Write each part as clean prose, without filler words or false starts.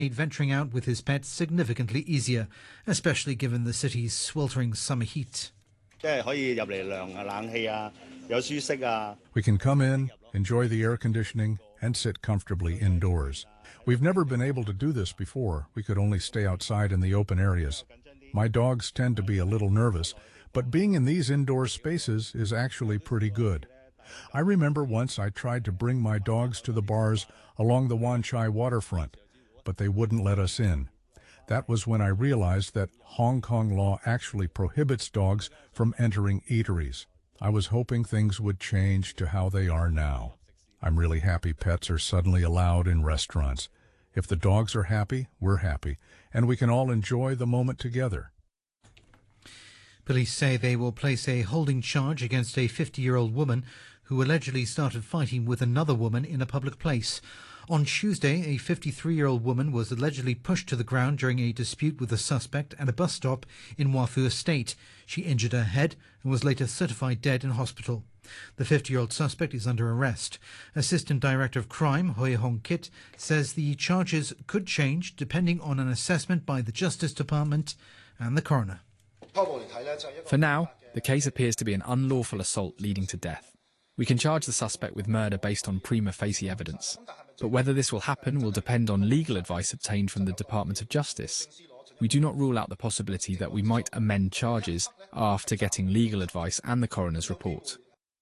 made venturing out with his pets significantly easier, especially given the city's sweltering summer heat. We can come in, enjoy the air conditioning, and sit comfortably indoors. We've never been able to do this before. We could only stay outside in the open areas. My dogs tend to be a little nervous, but being in these indoor spaces is actually pretty good. I remember once I tried to bring my dogs to the bars along the Wan Chai waterfront, but they wouldn't let us in. That was when I realized that Hong Kong law actually prohibits dogs from entering eateries. I was hoping things would change to how they are now. I'm really happy pets are suddenly allowed in restaurants. If the dogs are happy, we're happy, and we can all enjoy the moment together. Police say they will place a holding charge against a 50-year-old woman who allegedly started fighting with another woman in a public place. On Tuesday, a 53-year-old woman was allegedly pushed to the ground during a dispute with a suspect at a bus stop in Wah Fu Estate. She injured her head and was later certified dead in hospital. The 50-year-old suspect is under arrest. Assistant Director of Crime, Hoi Hong Kit, says the charges could change depending on an assessment by the Justice Department and the coroner. For now, the case appears to be an unlawful assault leading to death. We can charge the suspect with murder based on prima facie evidence. But whether this will happen will depend on legal advice obtained from the Department of Justice. We do not rule out the possibility that we might amend charges after getting legal advice and the coroner's report.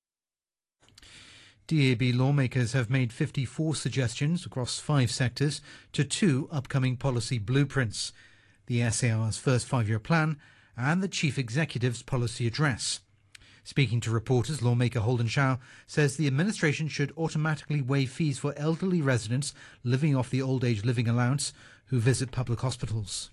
DAB lawmakers have made 54 suggestions across 5 sectors to 2 upcoming policy blueprints: the SAR's first 5-year plan and the Chief Executive's policy address. Speaking to reporters, lawmaker Holden Chow says the administration should automatically waive fees for elderly residents living off the old age living allowance who visit public hospitals.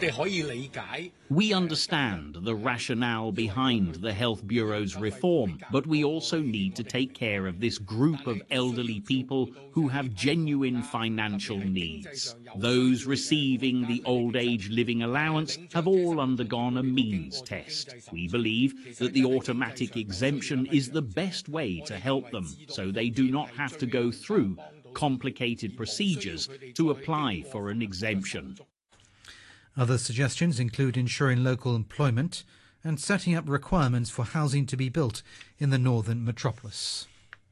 We understand the rationale behind the Health Bureau's reform, but we also need to take care of this group of elderly people who have genuine financial needs. Those receiving the old age living allowance have all undergone a means test. We believe that the automatic exemption is the best way to help them, so they do not have to go through complicated procedures to apply for an exemption. Other suggestions include ensuring local employment and setting up requirements for housing to be built in the northern metropolis.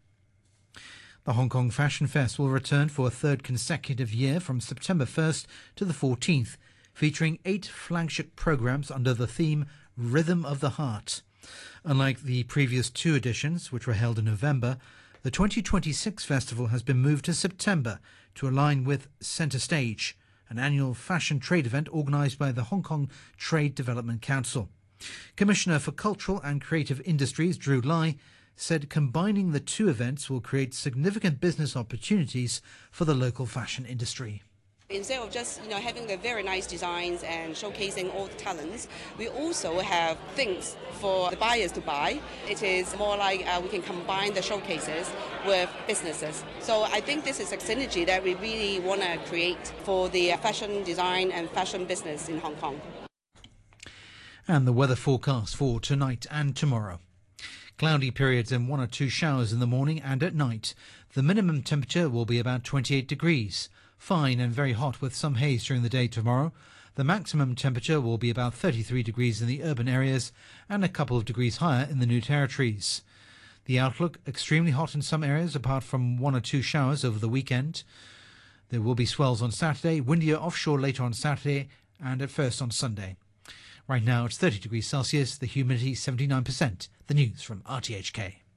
The Hong Kong Fashion Fest will return for a 3rd consecutive year from September 1st to the 14th, featuring 8 flagship programs under the theme Rhythm of the Heart. Unlike the previous 2 editions, which were held in November, the 2026 festival has been moved to September to align with Centre Stage, an annual fashion trade event organised by the Hong Kong Trade Development Council. Commissioner for Cultural and Creative Industries, Drew Lai, said combining the 2 events will create significant business opportunities for the local fashion industry. Instead of just having the very nice designs and showcasing all the talents, we also have things for the buyers to buy. It is more like we can combine the showcases with businesses. So I think this is a synergy that we really want to create for the fashion design and fashion business in Hong Kong. And the weather forecast for tonight and tomorrow. Cloudy periods and 1 or 2 showers in the morning and at night. The minimum temperature will be about 28 degrees. Fine and very hot with some haze during the day tomorrow. The maximum temperature will be about 33 degrees in the urban areas and a couple of degrees higher in the New Territories. The outlook, extremely hot in some areas apart from 1 or 2 showers over the weekend. There will be swells on Saturday, windier offshore later on Saturday and at first on Sunday. Right now it's 30 degrees Celsius, the humidity 79%. The news from RTHK.